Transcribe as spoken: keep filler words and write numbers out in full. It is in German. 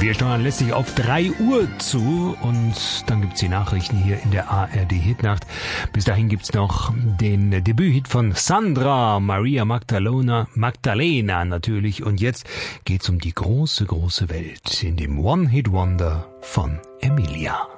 Wir steuern letztlich auf drei Uhr zu und dann gibt's die Nachrichten hier in der A R D Hitnacht. Bis dahin gibt's noch den Debüthit von Sandra, Maria Magdalena, Magdalena natürlich. Und jetzt geht's um die große, große Welt in dem One-Hit-Wonder von Emilia.